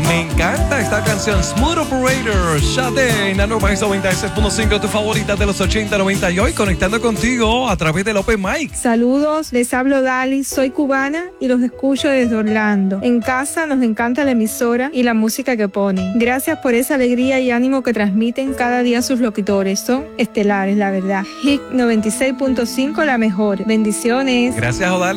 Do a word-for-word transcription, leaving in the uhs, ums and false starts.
Me encanta esta canción, Smooth Operator, Sade, en la nueva noventa y seis punto cinco, tu favorita de los ochenta, noventa y hoy, conectando contigo a través del Open Mic. Saludos, les hablo Dali, soy cubana y los escucho desde Orlando. En casa nos encanta la emisora y la música que ponen. Gracias por esa alegría y ánimo que transmiten cada día sus locutores. Son estelares, la verdad. Hit noventa y seis punto cinco, la mejor. Bendiciones. Gracias, Odali.